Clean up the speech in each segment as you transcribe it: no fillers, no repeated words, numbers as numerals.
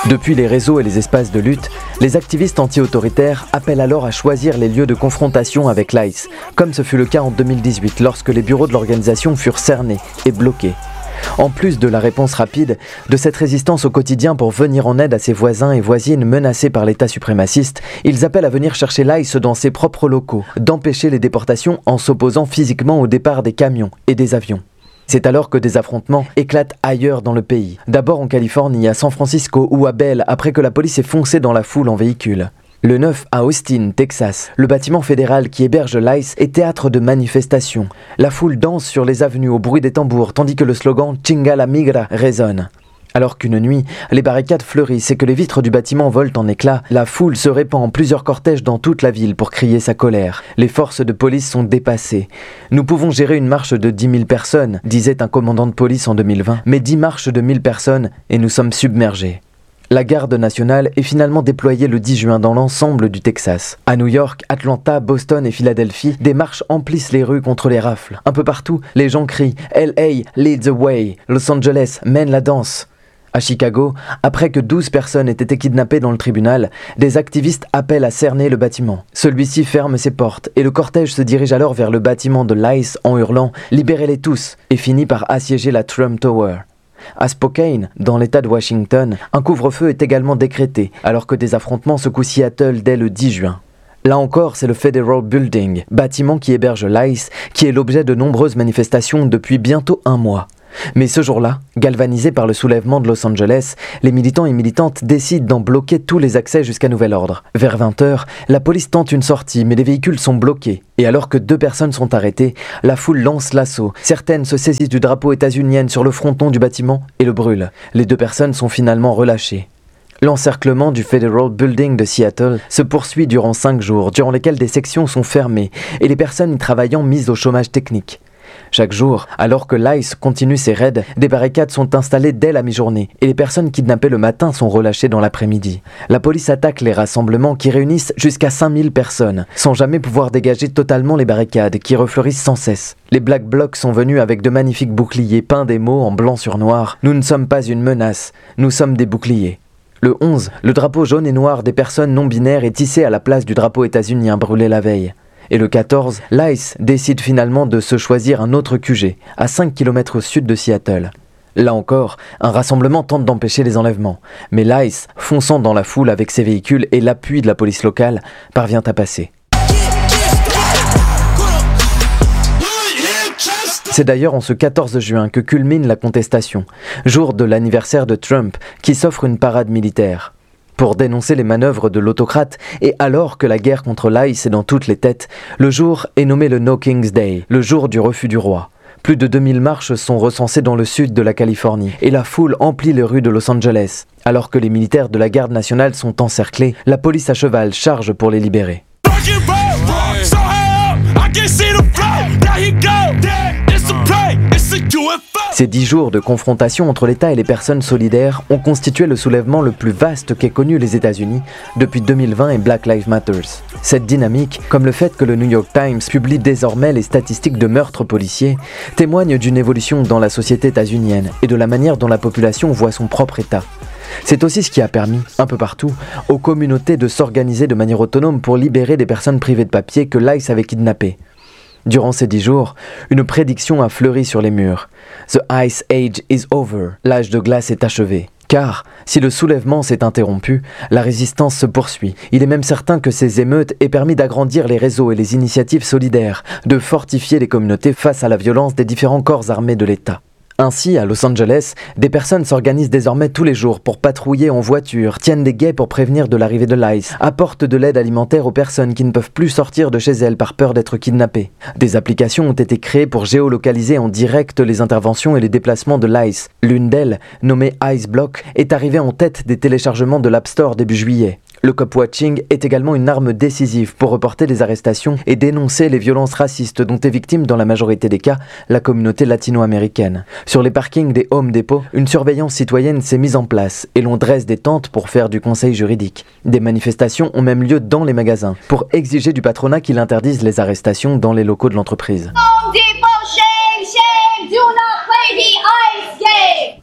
Depuis les réseaux et les espaces de lutte, les activistes anti-autoritaires appellent alors à choisir les lieux de confrontation avec l'ICE, comme ce fut le cas en 2018 lorsque les bureaux de l'organisation furent cernés et bloqués. En plus de la réponse rapide, de cette résistance au quotidien pour venir en aide à ses voisins et voisines menacés par l'État suprémaciste, ils appellent à venir chercher l'ICE dans ses propres locaux, d'empêcher les déportations en s'opposant physiquement au départ des camions et des avions. C'est alors que des affrontements éclatent ailleurs dans le pays. D'abord en Californie, à San Francisco ou à Bell, après que la police ait foncé dans la foule en véhicule. Le 9 à Austin, Texas, le bâtiment fédéral qui héberge l'ICE est théâtre de manifestations. La foule danse sur les avenues au bruit des tambours, tandis que le slogan « Chinga la migra » résonne. Alors qu'une nuit, les barricades fleurissent et que les vitres du bâtiment volent en éclats, la foule se répand en plusieurs cortèges dans toute la ville pour crier sa colère. Les forces de police sont dépassées. « Nous pouvons gérer une marche de 10 000 personnes », disait un commandant de police en 2020, mais 10 marches de 1000 personnes et nous sommes submergés. La garde nationale est finalement déployée le 10 juin dans l'ensemble du Texas. À New York, Atlanta, Boston et Philadelphie, des marches emplissent les rues contre les rafles. Un peu partout, les gens crient « LA, lead the way »,« Los Angeles, mène la danse ». À Chicago, après que 12 personnes aient été kidnappées dans le tribunal, des activistes appellent à cerner le bâtiment. Celui-ci ferme ses portes et le cortège se dirige alors vers le bâtiment de l'ICE en hurlant « Libérez-les tous » et finit par assiéger la Trump Tower. À Spokane, dans l'État de Washington, un couvre-feu est également décrété, alors que des affrontements secouent Seattle dès le 10 juin. Là encore, c'est le Federal Building, bâtiment qui héberge l'ICE, qui est l'objet de nombreuses manifestations depuis bientôt un mois. Mais ce jour-là, galvanisés par le soulèvement de Los Angeles, les militants et militantes décident d'en bloquer tous les accès jusqu'à nouvel ordre. Vers 20h, la police tente une sortie, mais les véhicules sont bloqués. Et alors que 2 personnes sont arrêtées, la foule lance l'assaut. Certaines se saisissent du drapeau états-unien sur le fronton du bâtiment et le brûlent. Les 2 personnes sont finalement relâchées. L'encerclement du Federal Building de Seattle se poursuit durant 5 jours, durant lesquels des sections sont fermées et les personnes y travaillant mises au chômage technique. Chaque jour, alors que l'ICE continue ses raids, des barricades sont installées dès la mi-journée et les personnes kidnappées le matin sont relâchées dans l'après-midi. La police attaque les rassemblements qui réunissent jusqu'à 5000 personnes, sans jamais pouvoir dégager totalement les barricades qui refleurissent sans cesse. Les Black Blocs sont venus avec de magnifiques boucliers peints des mots en blanc sur noir. Nous ne sommes pas une menace, nous sommes des boucliers. Le 11, le drapeau jaune et noir des personnes non-binaires est tissé à la place du drapeau états-unien brûlé la veille. Et le 14, l'ICE décide finalement de se choisir un autre QG, à 5 km au sud de Seattle. Là encore, un rassemblement tente d'empêcher les enlèvements, mais l'ICE, fonçant dans la foule avec ses véhicules et l'appui de la police locale, parvient à passer. C'est d'ailleurs en ce 14 juin que culmine la contestation, jour de l'anniversaire de Trump, qui s'offre une parade militaire. Pour dénoncer les manœuvres de l'autocrate, et alors que la guerre contre l'ICE est dans toutes les têtes, le jour est nommé le No King's Day, le jour du refus du roi. Plus de 2000 marches sont recensées dans le sud de la Californie, et la foule emplit les rues de Los Angeles. Alors que les militaires de la garde nationale sont encerclés, la police à cheval charge pour les libérer. Ces 10 jours de confrontation entre l'État et les personnes solidaires ont constitué le soulèvement le plus vaste qu'aient connu les États-Unis depuis 2020 et Black Lives Matter. Cette dynamique, comme le fait que le New York Times publie désormais les statistiques de meurtres policiers, témoigne d'une évolution dans la société états-unienne et de la manière dont la population voit son propre État. C'est aussi ce qui a permis, un peu partout, aux communautés de s'organiser de manière autonome pour libérer des personnes privées de papier que l'ICE avait kidnappées. Durant ces 10 jours, une prédiction a fleuri sur les murs. « The Ice Age is over », l'âge de glace est achevé. Car, si le soulèvement s'est interrompu, la résistance se poursuit. Il est même certain que ces émeutes aient permis d'agrandir les réseaux et les initiatives solidaires, de fortifier les communautés face à la violence des différents corps armés de l'État. Ainsi, à Los Angeles, des personnes s'organisent désormais tous les jours pour patrouiller en voiture, tiennent des guets pour prévenir de l'arrivée de l'ICE, apportent de l'aide alimentaire aux personnes qui ne peuvent plus sortir de chez elles par peur d'être kidnappées. Des applications ont été créées pour géolocaliser en direct les interventions et les déplacements de l'ICE. L'une d'elles, nommée Ice Block, est arrivée en tête des téléchargements de l'App Store début juillet. Le cop-watching est également une arme décisive pour reporter les arrestations et dénoncer les violences racistes dont est victime dans la majorité des cas la communauté latino-américaine. Sur les parkings des Home Depot, une surveillance citoyenne s'est mise en place et l'on dresse des tentes pour faire du conseil juridique. Des manifestations ont même lieu dans les magasins pour exiger du patronat qu'il interdise les arrestations dans les locaux de l'entreprise. Home Depot, shame, shame, do not play the ice game!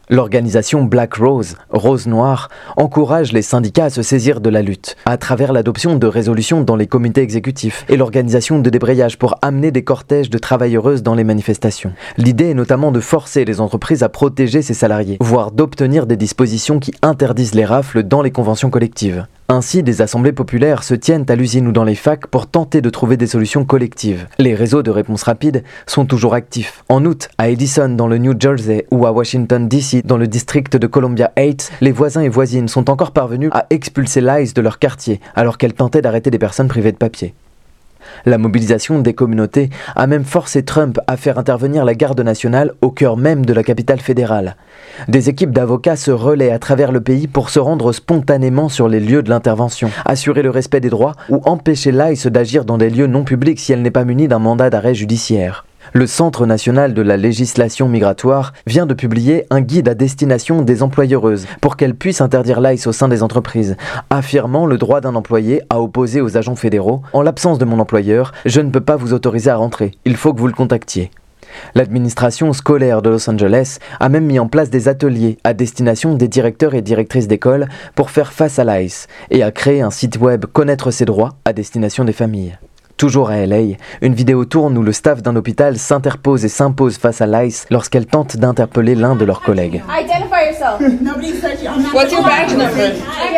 L'organisation Black Rose, Rose Noire, encourage les syndicats à se saisir de la lutte, à travers l'adoption de résolutions dans les comités exécutifs et l'organisation de débrayage pour amener des cortèges de travailleuses dans les manifestations. L'idée est notamment de forcer les entreprises à protéger ses salariés, voire d'obtenir des dispositions qui interdisent les rafles dans les conventions collectives. Ainsi, des assemblées populaires se tiennent à l'usine ou dans les facs pour tenter de trouver des solutions collectives. Les réseaux de réponse rapide sont toujours actifs. En août, à Edison dans le New Jersey ou à Washington DC dans le district de Columbia Heights, les voisins et voisines sont encore parvenus à expulser l'ICE de leur quartier alors qu'elles tentaient d'arrêter des personnes privées de papier. La mobilisation des communautés a même forcé Trump à faire intervenir la garde nationale au cœur même de la capitale fédérale. Des équipes d'avocats se relaient à travers le pays pour se rendre spontanément sur les lieux de l'intervention, assurer le respect des droits ou empêcher l'ICE d'agir dans des lieux non publics si elle n'est pas munie d'un mandat d'arrêt judiciaire. Le Centre national de la législation migratoire vient de publier un guide à destination des employeuses pour qu'elles puissent interdire l'ICE au sein des entreprises, affirmant le droit d'un employé à opposer aux agents fédéraux « En l'absence de mon employeur, je ne peux pas vous autoriser à rentrer, il faut que vous le contactiez ». L'administration scolaire de Los Angeles a même mis en place des ateliers à destination des directeurs et directrices d'école pour faire face à l'ICE et a créé un site web Connaître ses droits à destination des familles. Toujours à LA, une vidéo tourne où le staff d'un hôpital s'interpose et s'impose face à l'ICE lorsqu'elle tente d'interpeller l'un de leurs collègues. Identify yourself. What's your badge number?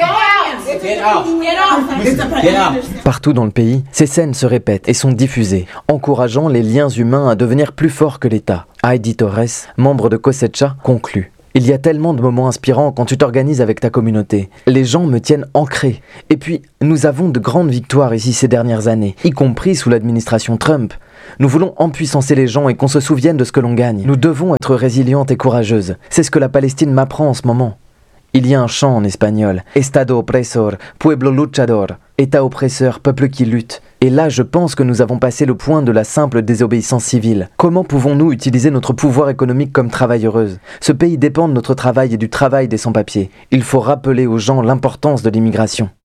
Get out. Partout dans le pays, ces scènes se répètent et sont diffusées, encourageant les liens humains à devenir plus forts que l'État. Heidi Torres, membre de Cosecha, conclut. Il y a tellement de moments inspirants quand tu t'organises avec ta communauté. Les gens me tiennent ancré. Et puis, nous avons de grandes victoires ici ces dernières années, y compris sous l'administration Trump. Nous voulons empuissancer les gens et qu'on se souvienne de ce que l'on gagne. Nous devons être résilientes et courageuses. C'est ce que la Palestine m'apprend en ce moment. Il y a un chant en espagnol. Estado opresor, pueblo luchador. État oppresseur, peuple qui lutte. Et là, je pense que nous avons passé le point de la simple désobéissance civile. Comment pouvons-nous utiliser notre pouvoir économique comme travailleuses ? Ce pays dépend de notre travail et du travail des sans-papiers. Il faut rappeler aux gens l'importance de l'immigration.